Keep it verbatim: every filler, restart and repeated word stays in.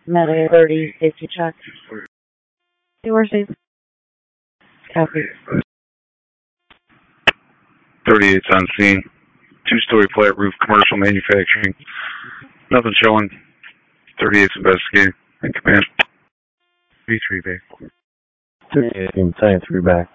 Metal thirty, safety check. Door safe. Copy. thirty-eight's on scene. Two-story flat roof, commercial manufacturing. Nothing showing. thirty-eight's investigating. In command. three three back. thirty-eight, Battalion three back.